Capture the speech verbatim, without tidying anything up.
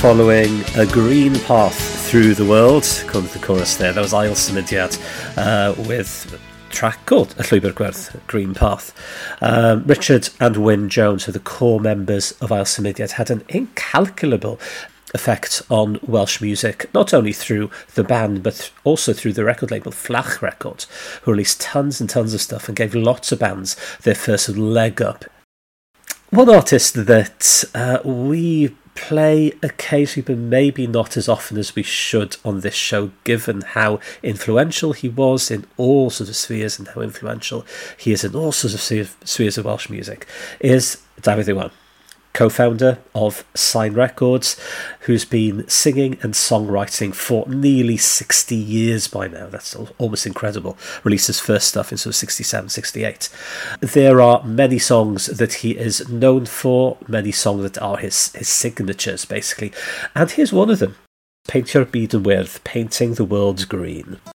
following a green path through the world, according to the chorus there. That was Ail Symudiad uh, with a track called Y Llwybr Gwerth, Green Path. Um, Richard and Wyn Jones, who are the core members of Ail Symudiad, had an incalculable effect on Welsh music, not only through the band but also through the record label Flach Records, who released tons and tons of stuff and gave lots of bands their first leg up. One artist that uh, we play occasionally but maybe not as often as we should on this show, given how influential he was in all sorts of spheres and how influential he is in all sorts of spheres of Welsh music, is Dafydd Iwan, co-founder of Sign Records, who's been singing and songwriting for nearly sixty years by now. That's almost incredible. Released his first stuff in sort of sixty-seven, sixty-eight. There are many songs that he is known for, many songs that are his, his signatures, basically. And here's one of them. Paint Your Bead and Wyrdd, Painting the World's Green.